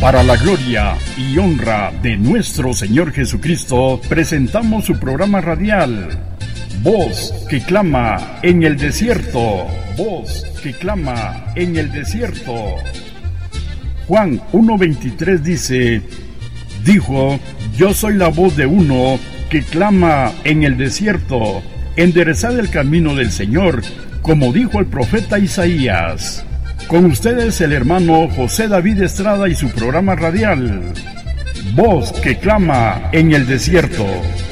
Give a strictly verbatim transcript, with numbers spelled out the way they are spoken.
Para la gloria y honra de nuestro Señor Jesucristo, presentamos su programa radial, Voz que clama en el desierto, voz que clama en el desierto. Juan uno veintitrés dice, dijo, yo soy la voz de uno que clama en el desierto, enderezad el camino del Señor, como dijo el profeta Isaías. Con ustedes el hermano José David Estrada y su programa radial, Voz que clama en el desierto.